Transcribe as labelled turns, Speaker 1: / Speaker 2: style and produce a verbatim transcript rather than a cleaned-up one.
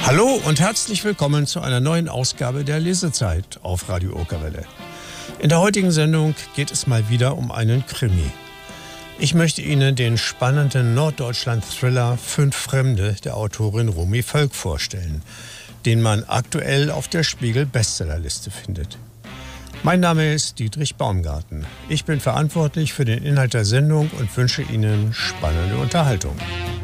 Speaker 1: Hallo und herzlich willkommen zu einer neuen Ausgabe der Lesezeit auf Radio Okerwelle. In der heutigen Sendung geht es mal wieder um einen Krimi. Ich möchte Ihnen den spannenden Norddeutschland-Thriller Fünf Fremde der Autorin Romy Völk vorstellen, den man aktuell auf der Spiegel-Bestsellerliste findet. Mein Name ist Dietrich Baumgarten. Ich bin verantwortlich für den Inhalt der Sendung und wünsche Ihnen spannende Unterhaltung.